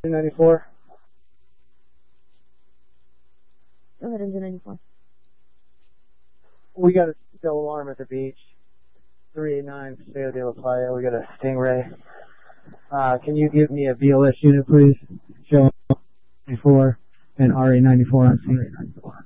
94. Go ahead, engine 94. We got a double arm at the beach. 389 Paseo de la Playa. We got a Stingray. Can you give me a BLS unit, please? Show 94 and RA 94 on Stingray 94.